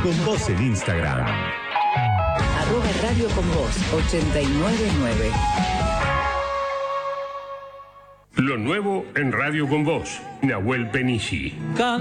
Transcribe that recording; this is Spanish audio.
Con Vos en Instagram. @Radio con Vos 899. Lo nuevo en Radio con Vos. Nahuel Benici.